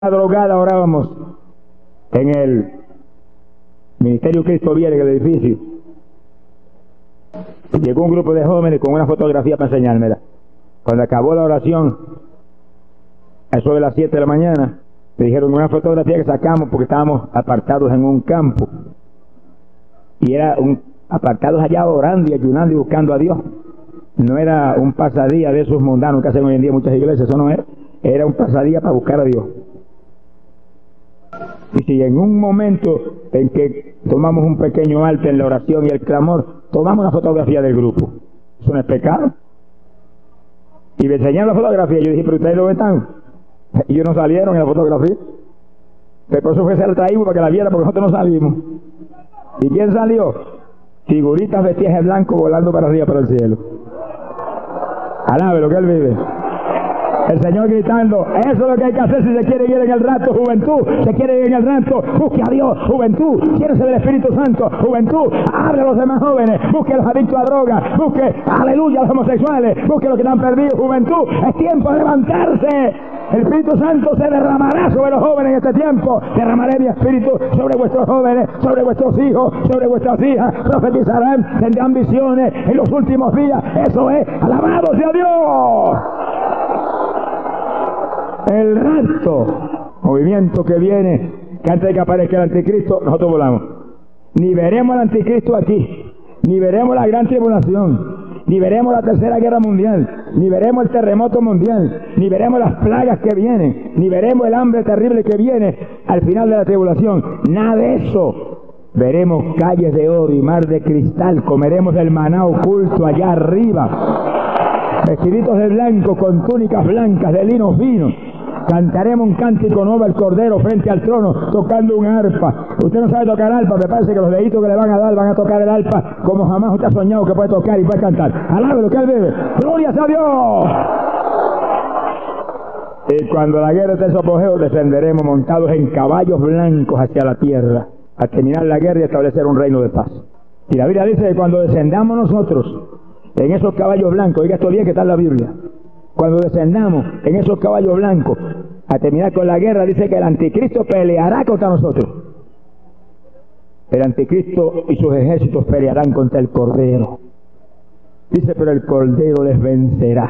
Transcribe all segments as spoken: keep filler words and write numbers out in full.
Madrugada orábamos en el Ministerio Cristo Viene, en el edificio. Llegó un grupo de jóvenes con una fotografía para enseñármela. Cuando acabó la oración, a eso de las siete de la mañana, me dijeron una fotografía que sacamos porque estábamos apartados en un campo. Y era un, apartados allá orando y ayunando y buscando a Dios. No era un pasadía de esos mundanos que hacen hoy en día muchas iglesias, eso no era. Era un pasadía para buscar a Dios. Y si en un momento en que tomamos un pequeño alto en la oración y el clamor, tomamos una fotografía del grupo, ¿eso no es pecado? Y me enseñaron la fotografía y yo dije, pero ustedes lo ven, y ellos no salieron en la fotografía. Pero por eso fue que se la traímos para que la viera, porque nosotros no salimos. ¿Y quién salió? Figuritas vestidas de blanco volando para arriba, para el cielo. Alabe lo que Él vive. El Señor gritando, eso es lo que hay que hacer si se quiere ir en el rato, juventud, se quiere ir en el rato, busque a Dios, juventud, llénese del Espíritu Santo, juventud, hable a los demás jóvenes, busque a los adictos a drogas, busque, aleluya, a los homosexuales, busque a los que están perdidos, juventud, es tiempo de levantarse. El Espíritu Santo se derramará sobre los jóvenes en este tiempo. Derramaré mi Espíritu sobre vuestros jóvenes, sobre vuestros hijos, sobre vuestras hijas. Profetizarán, tendrán visiones en los últimos días. Eso es, alabado sea Dios. El rapto, movimiento que viene, que antes de que aparezca el anticristo, nosotros volamos. Ni veremos al anticristo aquí, ni veremos la gran tribulación, ni veremos la tercera guerra mundial, ni veremos el terremoto mundial, ni veremos las plagas que vienen, ni veremos el hambre terrible que viene al final de la tribulación. Nada de eso. Veremos calles de oro y mar de cristal, comeremos del maná oculto allá arriba, vestiditos de blanco con túnicas blancas de lino fino. Cantaremos un cántico nuevo al Cordero frente al trono, tocando un arpa. Usted no sabe tocar arpa, me parece que los deditos que le van a dar van a tocar el arpa como jamás usted ha soñado que puede tocar y puede cantar. Alabe lo que Él vive. ¡Gloria a Dios! Y cuando la guerra esté en su apogeo, descenderemos montados en caballos blancos hacia la tierra, a terminar la guerra y establecer un reino de paz. Y la Biblia dice que cuando descendamos nosotros en esos caballos blancos, oiga esto bien que está en la Biblia, cuando descendamos en esos caballos blancos a terminar con la guerra, dice que el anticristo peleará contra nosotros. El anticristo y sus ejércitos pelearán contra el Cordero. Dice, pero el Cordero les vencerá.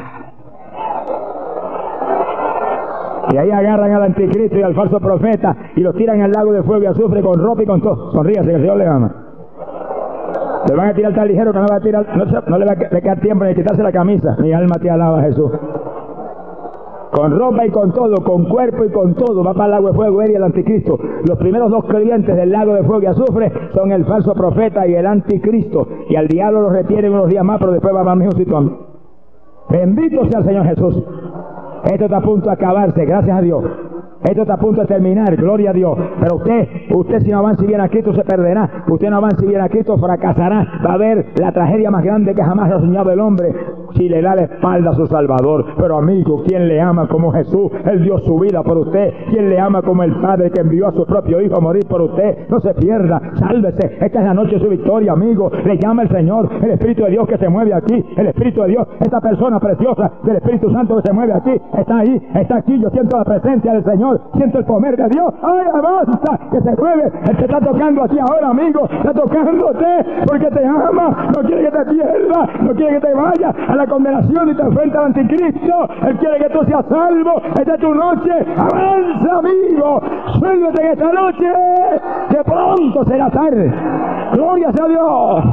Y ahí agarran al anticristo y al falso profeta y los tiran al lago de fuego y azufre con ropa y con todo. Sonríase que el Señor le ama. Le van a tirar tan ligero que no, va a tirar, no, se, no le va a quedar tiempo de quitarse la camisa. Mi alma te alaba, Jesús. Con ropa y con todo, con cuerpo y con todo, va para el lago de fuego él y el anticristo. Los primeros dos creyentes del lago de fuego y azufre son el falso profeta y el anticristo. Y al diablo lo retienen unos días más, pero después va para el mismo sitio. Bendito sea el Señor Jesús. Esto está a punto de acabarse, gracias a Dios. Esto está a punto de terminar, gloria a Dios. Pero usted, usted si no avanza y viene a Cristo se perderá. Usted no avanza y viene a Cristo fracasará. Va a haber la tragedia más grande que jamás ha soñado el hombre si le da la espalda a su Salvador. Pero amigo, ¿quién le ama como Jesús? Él dio su vida por usted. ¿Quién le ama como el Padre que envió a su propio Hijo a morir por usted? No se pierda, sálvese. Esta es la noche de su victoria, amigo. Le llama el Señor, el Espíritu de Dios que se mueve aquí. El Espíritu de Dios, esta persona preciosa del Espíritu Santo que se mueve aquí. Está ahí, está aquí. Yo siento la presencia del Señor. Siento el poder de Dios. ¡Ay, avanza! Que se mueve. Él te está tocando aquí ahora, amigo. Está tocándote porque te ama. No quiere que te pierdas. No quiere que te vayas a la condenación y te enfrentes al anticristo. Él quiere que tú seas salvo. Esta es tu noche. ¡Avanza, amigo! ¡Suélvete en esta noche! ¡Que pronto será tarde! ¡Gloria a Dios!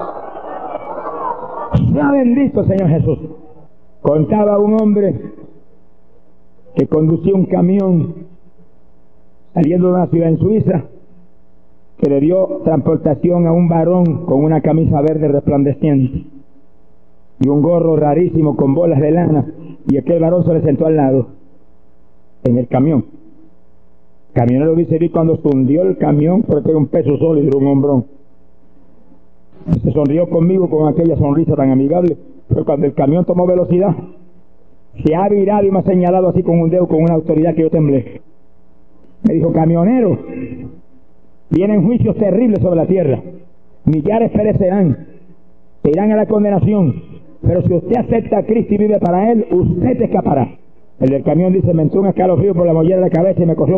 Sea bendito, Señor Jesús. Contaba un hombre que conducía un camión saliendo de una ciudad en Suiza, que le dio transportación a un varón con una camisa verde resplandeciente y un gorro rarísimo con bolas de lana, y aquel varón se le sentó al lado en el camión. El camionero dice que cuando se hundió el camión, porque era un peso sólido, un hombrón, se sonrió conmigo con aquella sonrisa tan amigable, pero cuando el camión tomó velocidad se ha virado y me ha señalado así con un dedo, con una autoridad que yo temblé. Me dijo, camionero, vienen juicios terribles sobre la tierra. Millares perecerán, irán a la condenación. Pero si usted acepta a Cristo y vive para Él, usted escapará. El del camión dice, me entró un escalofrío por la mollera de la cabeza y me corrió